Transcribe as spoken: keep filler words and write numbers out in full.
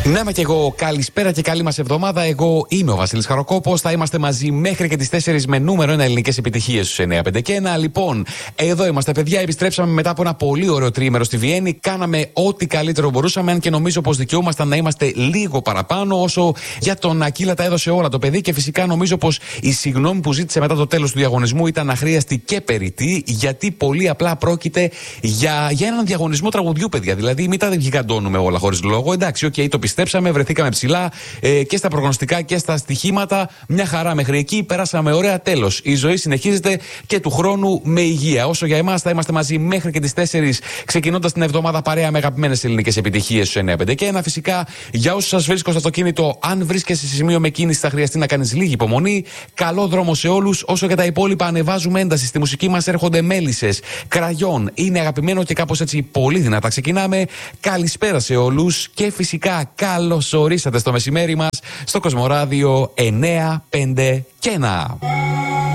Να είμαι και εγώ. Καλησπέρα και καλή μας εβδομάδα. Εγώ είμαι ο Βασίλης Χαροκόπος. Θα είμαστε μαζί μέχρι και τις τέσσερις με νούμερο ένα ελληνικές επιτυχίες στους εννιά πέντε και ένα. Λοιπόν, εδώ είμαστε, παιδιά. Επιστρέψαμε μετά από ένα πολύ ωραίο τριήμερο στη Βιέννη. Κάναμε ό,τι καλύτερο μπορούσαμε, αν και νομίζω πως δικαιούμασταν να είμαστε λίγο παραπάνω. Όσο για τον Ακύλα τα έδωσε όλα το παιδί. Και φυσικά νομίζω πως η συγγνώμη που ζήτησε μετά το τέλος του διαγωνισμού ήταν αχρίαστη και περιττή. Γιατί πολύ απλά πρόκειται για, για έναν διαγωνισμό τραγουδιού, παιδιά. Δηλαδή, μην τα γιγαντώνουμε όλα χωρίς λόγο. Εντάξει, οκ, okay, το πιστέψαμε, βρεθήκαμε ψηλά ε, και στα προγνωστικά και στα στοιχήματα. Μια χαρά μέχρι εκεί. Περάσαμε ωραία. Τέλος. Η ζωή συνεχίζεται και του χρόνου με υγεία. Όσο για εμάς, θα είμαστε μαζί μέχρι και τις τέσσερις, ξεκινώντας την εβδομάδα παρέα με αγαπημένες ελληνικές επιτυχίες στους εννιά πέντε και ένα. Φυσικά, για όσους σας βρίσκω στο αυτοκίνητο, αν βρίσκεσαι σε σημείο με κίνηση, θα χρειαστεί να κάνεις λίγη υπομονή. Καλό δρόμο σε όλους. Όσο για τα υπόλοιπα, ανεβάζουμε ένταση. Στη μουσική μας έρχονται μέλισσες, κραγιόν. Είναι αγαπημένο και κάπως έτσι πολύ δυνατά ξεκινάμε. Καλησπέρα σε όλους και φυσικά καλώς ορίσατε στο μεσημέρι μας στο Κοσμοράδιο εννιά πέντε και ένα.